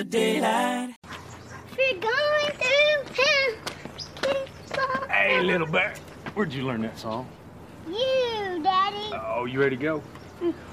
broad daylight. We're going through town. Hey, little bear. Where'd you learn that song? You, Daddy. Oh, you ready to go?